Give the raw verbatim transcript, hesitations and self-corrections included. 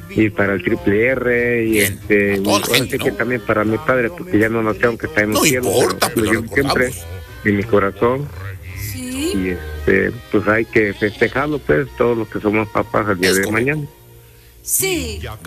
y para el triple R y Bien, este a toda la y gente, ahora sí que ¿no? también para mi padre, porque ya no nació, aunque está en los No cielos, importa, pero pero yo lo siempre recordamos. en mi corazón. Sí. Y este pues hay que festejarlo, pues todos los que somos papás el día Es de correcto. mañana. Sí.